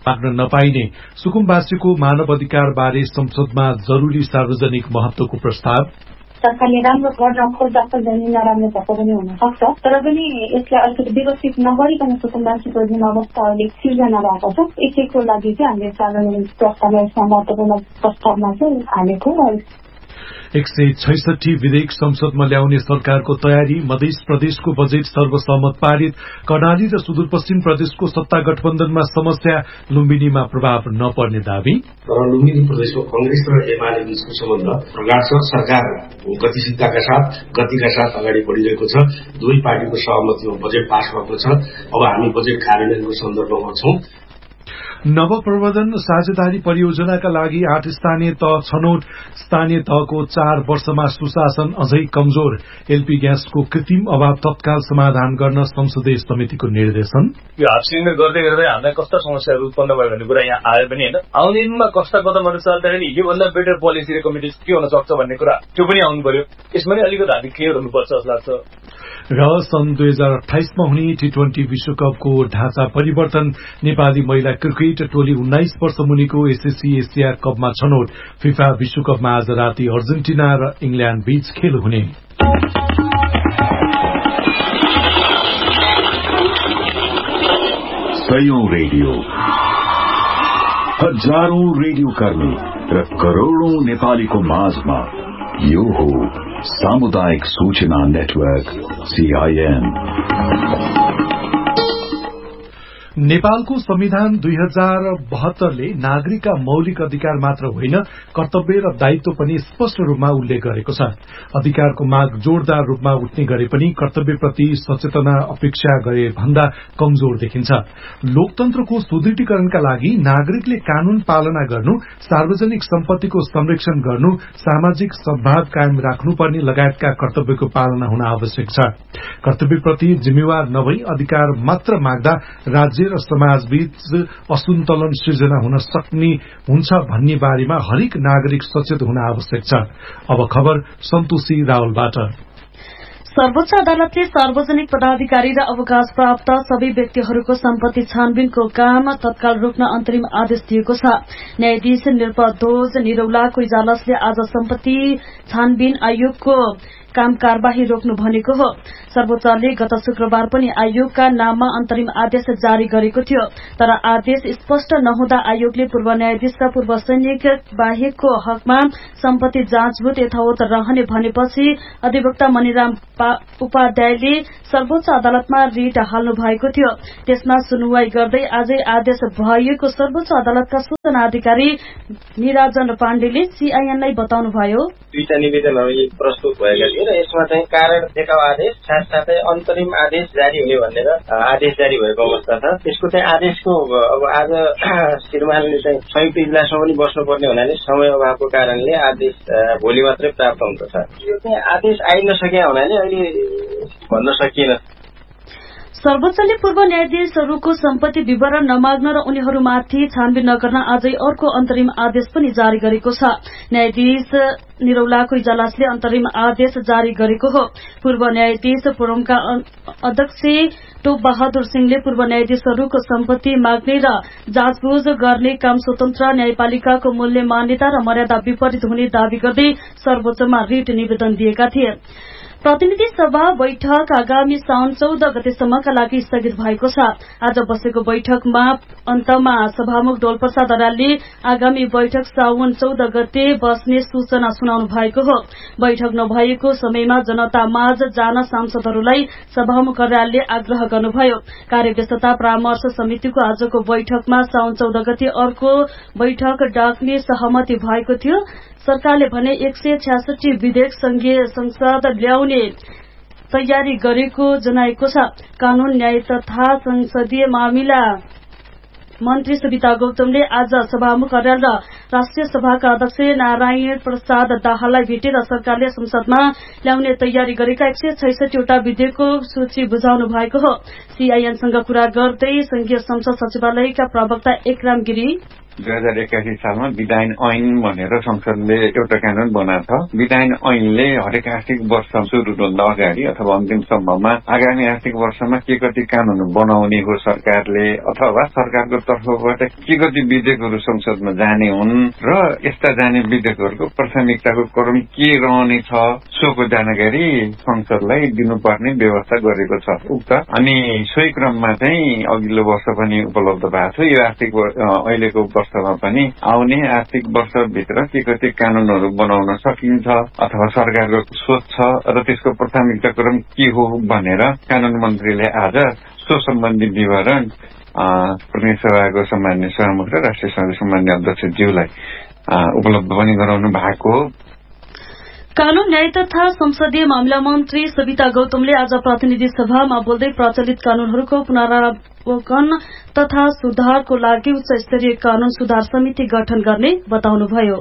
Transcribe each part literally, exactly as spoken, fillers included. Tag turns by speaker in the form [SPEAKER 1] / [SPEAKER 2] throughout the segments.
[SPEAKER 1] माग्न नपाइने सुकुम्बासीको मानव अधिकार बारे संसदमा जरूरी सार्वजनिक महत्वको प्रस्ताव।
[SPEAKER 2] सरकारले राम्रो गर्न खोज्दा खोज्दा नराम्रो भएको पनि हुन सक्छ, तर पनि यसलाई अलिकति व्यवस्थित नगरिकन सुकुम्बासीको जुन अवस्था अहिले सिर्जना भएको छ यसैको लागि चाहिँ हामीले सार्वजनिक प्रस्तावमा यसमा महत्वपूर्ण प्रस्तावमा चाहिँ हालेको।
[SPEAKER 1] एक सय छैसठी विधेयक संसदमा ल्याउने सरकारको तयारी। मध्य प्रदेशको बजेट सर्वसम्मत पारित। कर्णाली र सुदूरपश्चिम प्रदेशको सत्ता गठबन्धनमा समस्या, लुम्बिनीमा प्रभाव नपर्ने दावी।
[SPEAKER 3] तर लुम्बिनी प्रदेशको कंग्रेस र एमाले बीचको सम्बन्ध प्रगाढ छ। सरकार गतिशीलताका साथ गतिका साथ अगाडि बढिरहेको छ। दुवै पार्टीको सहमतिमा बजेट पास भएको छ। अब हामी बजेट कार्यान्वयनको सन्दर्भमा छौं।
[SPEAKER 1] नवप्रवर्धन साझेदारी परियोजनाका लागि आठ स्थानीय तह छनौट। स्थानीय तहको चार वर्षमा सुशासन अझै कमजोर। एलपी ग्यासको कृत्रिम अभाव तत्काल समाधान गर्न संसदीय समितिको निर्देशन।
[SPEAKER 4] यो हाफ सिलिन्डर गर्दै गर्दै हामीलाई कस्ता समस्याहरू उत्पन्न भयो भन्ने कुरा यहाँ आयो पनि होइन। आउने दिनमा कस्ता कदमहरू चाल्दाखेरि योभन्दा बेटर पोलिसी रेकमेन्डेसन के हुन सक्छ भन्ने कुरा त्यो पनि आउनु पर्यो। यसमा पनि अलिकति हामी क्लियर हुनुपर्छ जस्तो लाग्छ।
[SPEAKER 1] र सन् दुई हजार अठाइसमा हुने टी ट्वेन्टी विश्वकपको ढाँचा परिवर्तन। नेपाली महिला क्रिकेट टोली उन्नाइस वर्ष मुनिको एसएससी एसिया कपमा छनौट। फिफा विश्वकपमा आज राति अर्जेन्टिना र इंग्ल्याण्ड बीच खेल हुने।
[SPEAKER 5] सयौं रेडियो, हजारौं रेडियो कर्मी र करोड़ौं नेपालीको माझमा यो हो सामुदायिक सूचना नेटवर्क सीआईएन।
[SPEAKER 1] नेपालको संविधान दुई हजार बहत्तरले नागरिकका मौलिक अधिकार मात्र होइन कर्तव्य र दायित्व पनि स्पष्ट रूपमा उल्लेख गरेको छ। अधिकारको माग जोरदार रूपमा उठ्ने गरे पनि कर्तव्यप्रति सचेतना अपेक्षा गरे भन्दा कमजोर देखिन्छ। लोकतन्त्रको सुदृढीकरणका लागि नागरिकले कानून पालना गर्नु, सार्वजनिक सम्पत्तिको संरक्षण गर्नु, सामाजिक सद्भाव कायम राख्नुपर्ने लगायतका कर्तव्यको पालना हुन आवश्यक छ। कर्तव्यप्रति जिम्मेवार नभई अधिकार मात्र माग्दा राज्य र समाजबीच असन्तुलन सृजना हुन सक्ने हुन्छ भन्ने बारेमा हरेक नागरिक सचेत हुन आवश्यक छ। अब खबर सन्तोषी रावलबाट।
[SPEAKER 6] सर्वोच्च अदालतले सार्वजनिक पदाधिकारी र अवकाश प्राप्त सबै व्यक्तिहरूको सम्पत्ति छानबिनको काम तत्काल रोक्न अन्तरिम आदेश दिएको छ। न्यायाधीश निर्पदोज निरौलाको इजलासले आज सम्पत्ति छानबिन आयोगको काम कार्यवाही रोक्नु भनेको हो। सर्वोच्चले गत शुक्रबार पनि आयोगका नाममा अन्तरिम आदेश जारी गरेको थियो, तर आदेश स्पष्ट नहुँदा आयोगले पूर्व न्यायाधीश र पूर्व सैनिक बाहेकको हकमा सम्पत्ति जाँचबुझ यथावत रहने भनेपछि अधिवक्ता मणिराम उपाध्यायले सर्वोच्च अदालतमा रिट हाल्नु भएको थियो। त्यसमा सुनवाई गर्दै आजै आदेश भएको सर्वोच्च अदालतका सूचना अधिकारी निराजन पाण्डेले सीआईएनलाई बताउनुभयो।
[SPEAKER 7] दुईटा निवेदनहरू प्रस्तुत भएका थिए र यसमा चाहिँ कारण देखाउ आदेश साथसाथै अन्तरिम आदेश जारी हुने भनेर आदेश जारी भएको अवस्था छ। त्यसको चाहिँ आदेशको अब आज श्रीमानले चाहिँ संयुक्त इजलासमा पनि बस्नुपर्ने हुनाले समय अभावको कारणले आदेश भोलि मात्रै प्राप्त हुन्छ छ। यो चाहिँ आदेश आइ नसके हुनाले अहिले भन्न सकिएन।
[SPEAKER 6] सर्वोच्चले पूर्व न्यायाधीशहरूको सम्पत्ति विवरण नमाग्न र उनीहरूमाथि छानबिन नगर्न आजै अर्को अन्तरिम आदेश पनि जारी गरेको छ। न्यायाधीश निरौलाको इजलासले अन्तरिम आदेश जारी गरेको हो। पूर्व न्यायाधीश फोरमका अध्यक्ष टोप बहादुर सिंहले पूर्व न्यायाधीशहरूको सम्पत्ति माग्ने र जाँचबुझ गर्ने काम स्वतन्त्र न्यायपालिकाको मूल्य मान्यता र मर्यादा विपरीत हुने दावी गर्दै सर्वोच्चमा रिट निवेदन दिएका थिए। प्रतिनिधि सभा बैठक आगामी साउन चौध गतेसम्मका लागि स्थगित भएको छ। आज बसेको बैठकमा अन्तमा सभामुख डोलप्रसाद अर्यालले आगामी बैठक साउन चौध गते बस्ने सूचना सुनाउनु भएको हो। बैठक नभएको समयमा जनता माझ जान सांसदहरूलाई सभामुख अर्यालले आग्रह गर्नुभयो। कार्यव्यस्तता परामर्श समितिको आजको बैठकमा साउन चौध गते अर्को बैठक डाक्ने सहमति भएको थियो। सरकारले भने एक सय छ्यासठी विधेयक संघीय संसद ल्याउने तयारी गरेको जनाएको छ। कानून न्याय तथा संसदीय मामिला मन्त्री सुविता गौतमले आज सभामुख अर्याल र राष्ट्रिय सभाका अध्यक्ष नारायण प्रसाद दाहाललाई भेटेर सरकारले संसदमा ल्याउने तयारी गरेका एक सय छैसठीवटा विधेयकको सूची बुझाउनु भएको हो। सीआईएनसँग कुरा गर्दै संघीय संसद सचिवालयका प्रवक्ता एकराम गिरी
[SPEAKER 8] दुई हजार एक्कासी सालमा विधायन ऐन भनेर संसदले एउटा कानून बनाएको छ। विधायन ऐनले हरेक आर्थिक वर्ष सुरुभन्दा अगाडि अथवा अन्तिम सम्ममा आगामी आर्थिक वर्षमा के कति कानून बनाउने हो सरकारले अथवा सरकारको तर्फबाट के कति विधेयकहरू संसदमा जाने हुन् र यस्ता जाने विधेयकहरूको प्राथमिकताको क्रम के रहनेछ सोको जानकारी संसदलाई दिनुपर्ने व्यवस्था गरेको छ उक्त। अनि सोही क्रममा चाहिँ अघिल्लो वर्ष पनि उपलब्ध भएको छ। यो आर्थिक अहिलेको वर्षमा पनि आउने आर्थिक वर्षभित्र के कति कानूनहरू बनाउन सकिन्छ अथवा सरकारको सोच छ र त्यसको प्राथमिकता क्रम के हो भनेर कानून मन्त्रीले आज सो सम्बन्धी विवरण प्रतिनिधि सभाको सम्मान्य सभामुख र राष्ट्रिय सभाको सम्मान्य अध्यक्षज्यूलाई उपलब्ध पनि गराउनु भएको हो।
[SPEAKER 6] कानून न्याय तथा संसदीय मामिला मन्त्री सविता गौतमले आज प्रतिनिधि सभामा बोल्दै प्रचलित कानूनहरूको पुनरावलोकन तथा सुधारको लागि उच्च स्तरीय कानून सुधार समिति गठन गर्ने बताउनुभयो।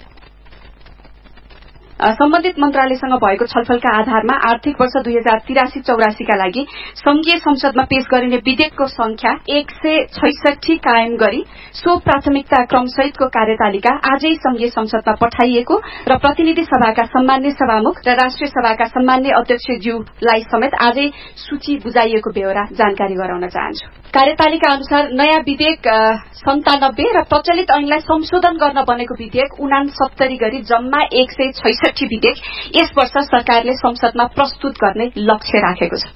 [SPEAKER 9] सम्बन्धित मन्त्रालयसँग भएको छलफलका आधारमा आर्थिक वर्ष दुई हजार तिरासी चौरासीका लागि संघीय संसदमा पेश गरिने विधेयकको संख्या एक सय छैसठी कायम गरी सो प्राथमिकता क्रमसहितको कार्यतालिका आजै संघीय संसदमा पठाइएको र प्रतिनिधि सभाका सम्मान्य सभामुख र राष्ट्रिय सभाका सम्मान्य अध्यक्षज्यूलाई समेत आजै सूची बुझाइएको बेहोरा जानकारी गराउन चाहन्छु। कार्यतालिका अनुसार नयाँ विधेयक सन्तानब्बे र प्रचलित ऐनलाई संशोधन गर्न बनेको विधेयक उनासत्तरी गरी जम्मा एक सय छैसठी विधेयक यस वर्ष सरकारले संसदमा प्रस्तुत गर्ने लक्ष्य राखेको छ।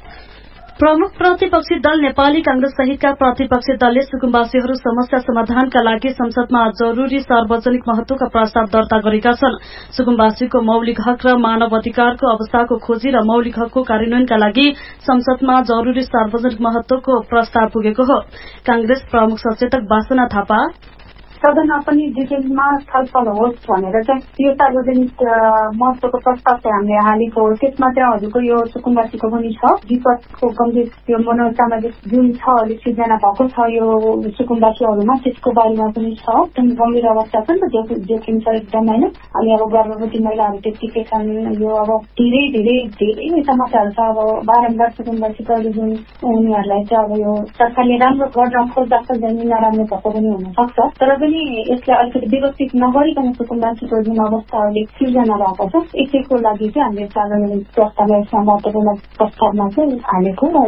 [SPEAKER 6] प्रमुख प्रतिपक्षी दल नेपाली कांग्रेस सहितका प्रतिपक्षी दलले सुकुम्बासीहरू समस्या समाधानका लागि संसदमा जरूरी सार्वजनिक महत्वका प्रस्ताव दर्ता गरेका छन्। सुकुम्बासीको मौलिक हक र मानव अधिकारको अवस्थाको खोजी र मौलिक हकको कार्यान्वयनका लागि संसदमा जरूरी सार्वजनिक महत्वको प्रस्ताव पुगेको हो। कांग्रेस प्रमुख सचेतक वासना थापा
[SPEAKER 2] सदनमा पनि डिटेलमा छलफल होस् भनेर चाहिँ यो सार्वजनिक महत्वको प्रस्ताव चाहिँ हामीले हालेको हो। त्यसमा चाहिँ हजुरको यो सुकुम्बासीको पनि छ, विपक्षको गम्भीर यो मनोसामाजिक जुन छ अलिक सिर्जना भएको छ यो सुकुम्बासीहरूमा त्यसको बारेमा पनि छ। एकदम गम्भीर अवस्था छ नि त जोखिम छ एकदम होइन। अनि अब गर्भवती महिलाहरू त्यत्तिकै छन्। यो अब धेरै धेरै धेरै समस्याहरू छ। अब बारम्बार सुकुम्बासीको जुन उनीहरूलाई चाहिँ अब यो सरकारले राम्रो गर्न खोज्दा खोज्दा नराम्रो भएको पनि हुन सक्छ। तर यसलाई अलिकति व्यवस्थित नगरिकन सुकुम्बासीको जुन अवस्थाहरूले सिर्जना भएको छ यसैको लागि चाहिँ हामीले सार्वजनिक प्रस्ताव यसमा महत्वपूर्ण प्रस्तावमा चाहिँ हालेको।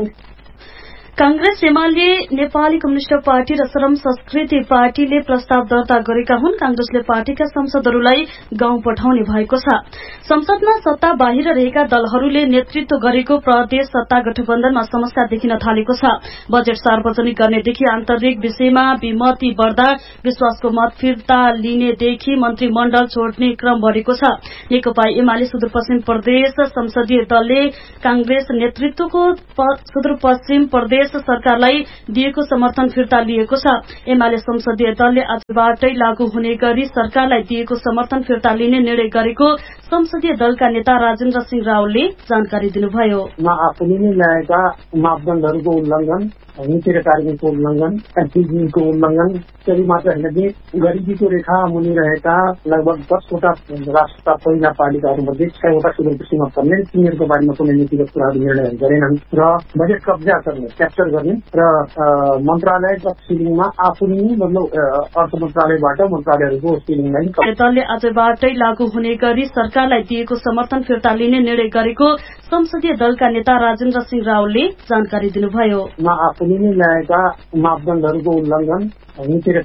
[SPEAKER 6] कांग्रेस एमाले नेपाली कम्युनिष्ट पार्टी र श्रम संस्कृति पार्टीले प्रस्ताव दर्ता गरेका हुन्। कांग्रेसले पार्टीका सांसदहरूलाई गाउँ पठाउने भएको छ। संसदमा सत्ता बाहिर रहेका दलहरूले नेतृत्व गरेको प्रदेश सत्ता गठबन्धनमा समस्या देखिन थालेको छ। बजेट सार्वजनिक गर्नेदेखि आन्तरिक विषयमा विमति बढ़दा विश्वासको मत फिर्ता लिनेदेखि मन्त्रीमण्डल छोड्ने क्रम बढ़ेको छ। नेकपा एमाले सुदूरपश्चिम प्रदेश संसदीय दलले कांग्रेस नेतृत्वको सुदूरपश्चिम प्रदेश सरकारलाई दिएको समर्थन फिर्ता लिएको छ। एमाले संसदीय दलले आजबाटै लागू हुने गरी सरकारलाई दिएको समर्थन फिर्ता लिने निर्णय गरेको संसदीय दलका नेता राजेन्द्र सिंह रावलले जानकारी दिनुभयो।
[SPEAKER 10] आफूले ल्याएका मापदण्डहरूको उल्लंघन, नीति र कार्यको उल्लंघन, एनपीजीको उल्लंघन त्यसरी मात्र होइन कि गरिबीको रेखा मुनि रहेका लगभग दसवटा राष्ट्रका पहिला पालिकाहरूमध्ये छवटा सुदूरपश्चिममा पर्ने तिनीहरूको बारेमा कुनै नीतिगत कुराहरू निर्णय गरेनन् र बजेट कब्जा गर्ने क्याप्चर गर्ने र मन्त्रालयका सिलिङमा आफूले मतलब अर्थ मन्त्रालयबाट मन्त्रालयहरूको सिलिङलाई
[SPEAKER 6] दलले आजबाटै लागू हुने गरी सरकारलाई दिएको समर्थन फिर्ता लिने निर्णय गरेको संसदीय दलका नेता राजेन्द्र सिंह रावलले जानकारी दिनुभयो।
[SPEAKER 10] आफूले ल्याएका मापदण्डहरूको उल्लंघन, नीति र